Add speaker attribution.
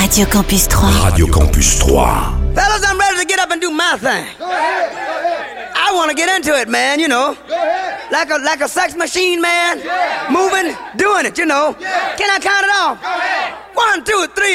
Speaker 1: Radio Campus 3.
Speaker 2: Radio Campus 3.
Speaker 3: Fellas, I'm ready to get up and do my thing.
Speaker 4: Go ahead.
Speaker 3: I want to get into it, man, you know.
Speaker 4: Go ahead.
Speaker 3: Like a sex machine, man.
Speaker 4: Yeah.
Speaker 3: Moving, doing it, you know.
Speaker 4: Yeah.
Speaker 3: Can I count it off?
Speaker 4: Go ahead.
Speaker 3: 1, 2, 3.